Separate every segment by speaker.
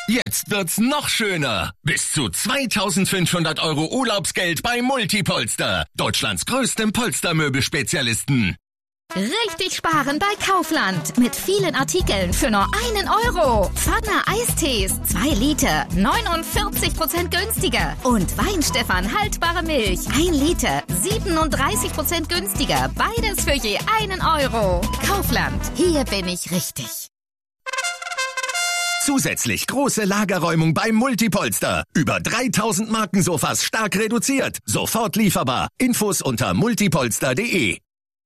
Speaker 1: Jetzt wird's noch schöner. Bis zu 2.500 € Urlaubsgeld bei Multipolster. Deutschlands größtem Polstermöbelspezialisten.
Speaker 2: Richtig sparen bei Kaufland. Mit vielen Artikeln für nur 1 Euro. Pfanner Eistees, 2 Liter, 49% günstiger. Und Weinstefan haltbare Milch, 1 Liter, 37% günstiger. Beides für je 1 Euro. Kaufland, hier bin ich richtig.
Speaker 1: Zusätzlich große Lagerräumung beim Multipolster. Über 3.000 Markensofas stark reduziert. Sofort lieferbar. Infos unter multipolster.de.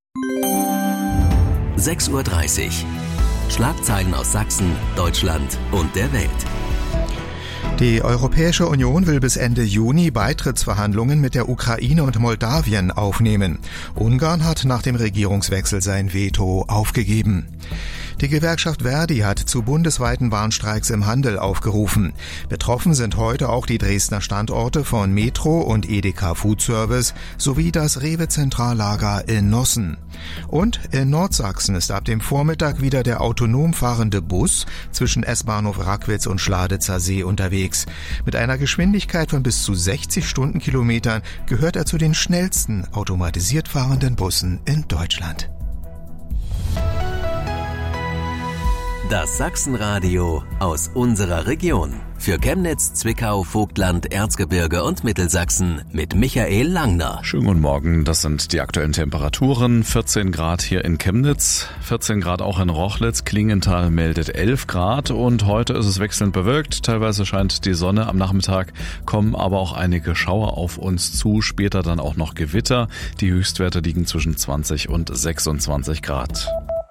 Speaker 3: 6:30 Uhr. Schlagzeilen aus Sachsen, Deutschland und der Welt.
Speaker 4: Die Europäische Union will bis Ende Juni Beitrittsverhandlungen mit der Ukraine und Moldawien aufnehmen. Ungarn hat nach dem Regierungswechsel sein Veto aufgegeben. Die Gewerkschaft Verdi hat zu bundesweiten Warnstreiks im Handel aufgerufen. Betroffen sind heute auch die Dresdner Standorte von Metro und Edeka Food Service sowie das Rewe-Zentrallager in Nossen. Und in Nordsachsen ist ab dem Vormittag wieder der autonom fahrende Bus zwischen S-Bahnhof Rackwitz und Schladitzer See unterwegs. Mit einer Geschwindigkeit von bis zu 60 Stundenkilometern gehört er zu den schnellsten automatisiert fahrenden Bussen in Deutschland.
Speaker 3: Das Sachsenradio aus unserer Region. Für Chemnitz, Zwickau, Vogtland, Erzgebirge und Mittelsachsen mit Michael Langner.
Speaker 5: Schönen guten Morgen, das sind die aktuellen Temperaturen. 14 Grad hier in Chemnitz, 14 Grad auch in Rochlitz, Klingenthal meldet 11 Grad und heute ist es wechselnd bewölkt. Teilweise scheint die Sonne am Nachmittag, kommen aber auch einige Schauer auf uns zu, später dann auch noch Gewitter. Die Höchstwerte liegen zwischen 20 und 26 Grad.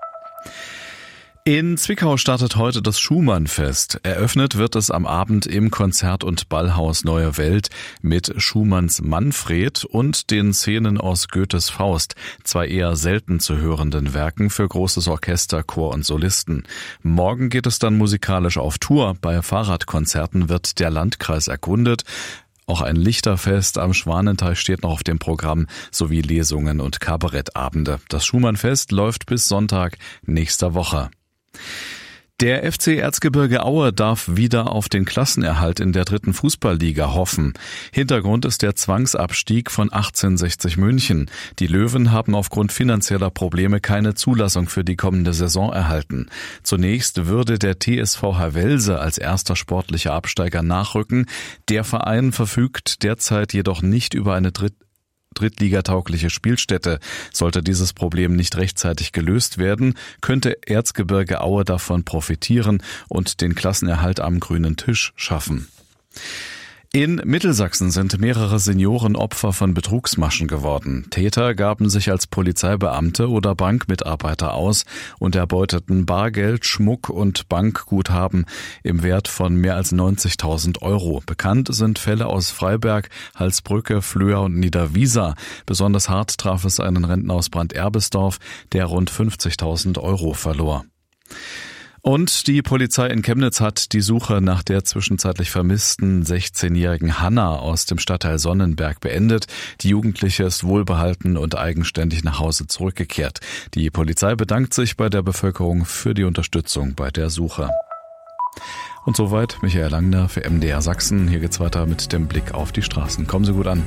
Speaker 5: In Zwickau startet heute das Schumann-Fest. Eröffnet wird es am Abend im Konzert- und Ballhaus Neue Welt mit Schumanns Manfred und den Szenen aus Goethes Faust, 2 eher selten zu hörenden Werken für großes Orchester, Chor und Solisten. Morgen geht es dann musikalisch auf Tour. Bei Fahrradkonzerten wird der Landkreis erkundet. Auch ein Lichterfest am Schwanenteich steht noch auf dem Programm, sowie Lesungen und Kabarettabende. Das Schumann-Fest läuft bis Sonntag nächster Woche. Der FC Erzgebirge Aue darf wieder auf den Klassenerhalt in der 3. Fußballliga hoffen. Hintergrund ist der Zwangsabstieg von 1860 München. Die Löwen haben aufgrund finanzieller Probleme keine Zulassung für die kommende Saison erhalten. Zunächst würde der TSV Havelse als erster sportlicher Absteiger nachrücken. Der Verein verfügt derzeit jedoch nicht über eine drittligataugliche Spielstätte. Sollte dieses Problem nicht rechtzeitig gelöst werden, könnte Erzgebirge Aue davon profitieren und den Klassenerhalt am grünen Tisch schaffen. In Mittelsachsen sind mehrere Senioren Opfer von Betrugsmaschen geworden. Täter gaben sich als Polizeibeamte oder Bankmitarbeiter aus und erbeuteten Bargeld, Schmuck und Bankguthaben im Wert von mehr als 90.000 €. Bekannt sind Fälle aus Freiberg, Halsbrücke, Flöa und Niederwiesa. Besonders hart traf es einen Rentner aus Brand-Erbesdorf, der rund 50.000 € verlor. Und die Polizei in Chemnitz hat die Suche nach der zwischenzeitlich vermissten 16-jährigen Hanna aus dem Stadtteil Sonnenberg beendet. Die Jugendliche ist wohlbehalten und eigenständig nach Hause zurückgekehrt. Die Polizei bedankt sich bei der Bevölkerung für die Unterstützung bei der Suche. Und soweit Michael Langner für MDR Sachsen. Hier geht's weiter mit dem Blick auf die Straßen. Kommen Sie gut an.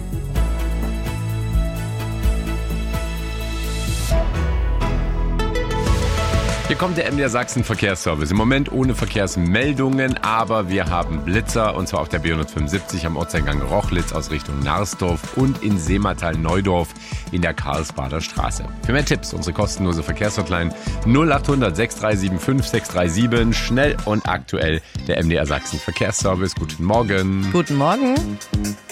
Speaker 6: Hier kommt der MDR Sachsen Verkehrsservice. Im Moment ohne Verkehrsmeldungen, aber wir haben Blitzer und zwar auf der B175 am Ortseingang Rochlitz aus Richtung Narsdorf und in Seematal-Neudorf in der Karlsbader Straße. Für mehr Tipps unsere kostenlose Verkehrshotline 0800 6375 637. Schnell und aktuell der MDR Sachsen Verkehrsservice. Guten Morgen.
Speaker 7: Guten Morgen.